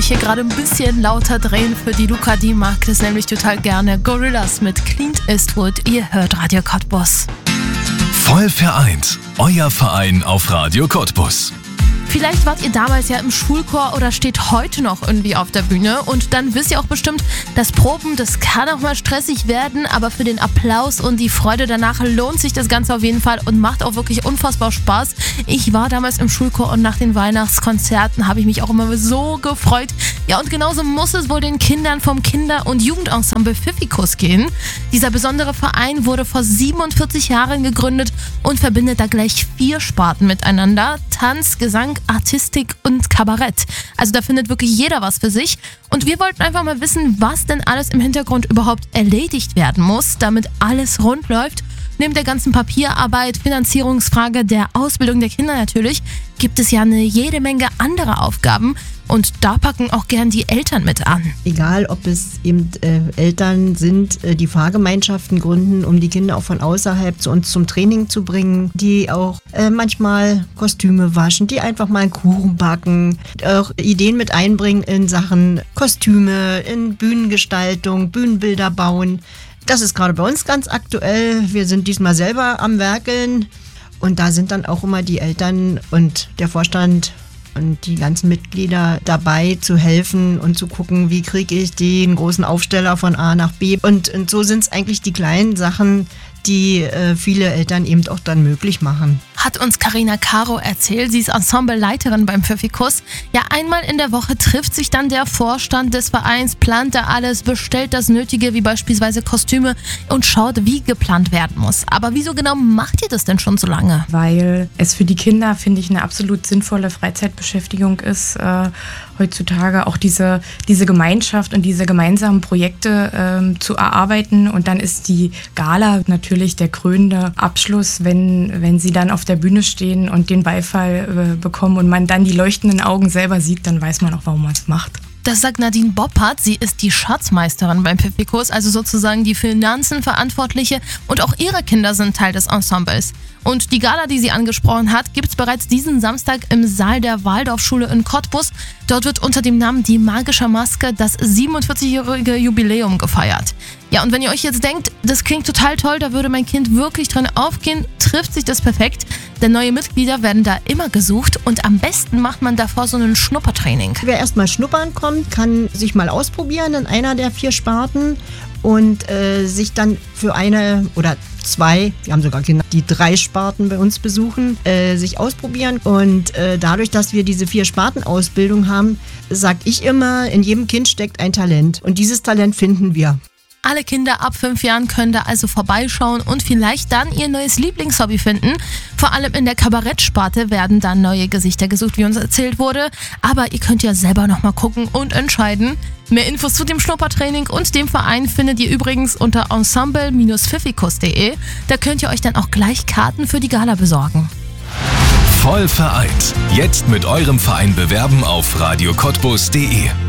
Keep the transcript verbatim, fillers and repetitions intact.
ich hier gerade ein bisschen lauter drehen für die Luca, die mag das nämlich total gerne. Gorillaz mit Clint Eastwood, ihr hört Radio Cottbus. Voll vereint, euer Verein auf Radio Cottbus. Vielleicht wart ihr damals ja im Schulchor oder steht heute noch irgendwie auf der Bühne und dann wisst ihr auch bestimmt, das Proben, das kann auch mal stressig werden, aber für den Applaus und die Freude danach lohnt sich das Ganze auf jeden Fall und macht auch wirklich unfassbar Spaß. Ich war damals im Schulchor und nach den Weihnachtskonzerten habe ich mich auch immer so gefreut. Ja, und genauso muss es wohl den Kindern vom Kinder- und Jugendensemble Pfiffikus gehen. Dieser besondere Verein wurde vor siebenundvierzig Jahren gegründet und verbindet da gleich vier Sparten miteinander: Tanz, Gesang, Artistik und Kabarett. Also da findet wirklich jeder was für sich. Und wir wollten einfach mal wissen, was denn alles im Hintergrund überhaupt erledigt werden muss, damit alles rund läuft. Neben der ganzen Papierarbeit, Finanzierungsfrage, der Ausbildung der Kinder natürlich, gibt es ja eine jede Menge andere Aufgaben. Und da packen auch gern die Eltern mit an. Egal, ob es eben äh, Eltern sind, äh, die Fahrgemeinschaften gründen, um die Kinder auch von außerhalb zu uns zum Training zu bringen, die auch äh, manchmal Kostüme waschen, die einfach mal einen Kuchen backen, auch Ideen mit einbringen in Sachen Kostüme, in Bühnengestaltung, Bühnenbilder bauen. Das ist gerade bei uns ganz aktuell. Wir sind diesmal selber am Werkeln und da sind dann auch immer die Eltern und der Vorstand und die ganzen Mitglieder dabei zu helfen und zu gucken, wie kriege ich den großen Aufsteller von A nach B. Und, und so sind es eigentlich die kleinen Sachen, die äh, viele Eltern eben auch dann möglich machen. Hat uns Carina Caro erzählt, sie ist Ensembleleiterin beim Pfiffikus. Ja, einmal in der Woche trifft sich dann der Vorstand des Vereins, plant da alles, bestellt das Nötige, wie beispielsweise Kostüme und schaut, wie geplant werden muss. Aber wieso genau macht ihr das denn schon so lange? Weil es für die Kinder, finde ich, eine absolut sinnvolle Freizeitbeschäftigung ist, äh, heutzutage auch diese, diese Gemeinschaft und diese gemeinsamen Projekte ähm, zu erarbeiten. Und dann ist die Gala natürlich der krönende Abschluss, wenn, wenn sie dann auf der Bühne stehen und den Beifall äh, bekommen und man dann die leuchtenden Augen selber sieht, dann weiß man auch, warum man es macht. Das sagt Nadine Boppert, sie ist die Schatzmeisterin beim Pfiffikus, also sozusagen die Finanzenverantwortliche, und auch ihre Kinder sind Teil des Ensembles. Und die Gala, die sie angesprochen hat, gibt es bereits diesen Samstag im Saal der Waldorfschule in Cottbus. Dort wird unter dem Namen Die Magische Maske das siebenundvierzigjährige Jubiläum gefeiert. Ja, und wenn ihr euch jetzt denkt, das klingt total toll, da würde mein Kind wirklich drin aufgehen, trifft sich das perfekt. Denn neue Mitglieder werden da immer gesucht und am besten macht man davor so ein Schnuppertraining. Wer erst mal schnuppern kommt, kann sich mal ausprobieren in einer der vier Sparten und äh, sich dann für eine oder zwei, wir haben sogar Kinder, die drei Sparten bei uns besuchen, äh, sich ausprobieren. Und äh, dadurch, dass wir diese vier Sparten-Ausbildung haben, sag ich immer, in jedem Kind steckt ein Talent. Und dieses Talent finden wir. Alle Kinder ab fünf Jahren können da also vorbeischauen und vielleicht dann ihr neues Lieblingshobby finden. Vor allem in der Kabarettsparte werden dann neue Gesichter gesucht, wie uns erzählt wurde. Aber ihr könnt ja selber nochmal gucken und entscheiden. Mehr Infos zu dem Schnuppertraining und dem Verein findet ihr übrigens unter ensemble Bindestrich pfiffikus punkt de. Da könnt ihr euch dann auch gleich Karten für die Gala besorgen. Voll vereint. Jetzt mit eurem Verein bewerben auf radio cottbus punkt de.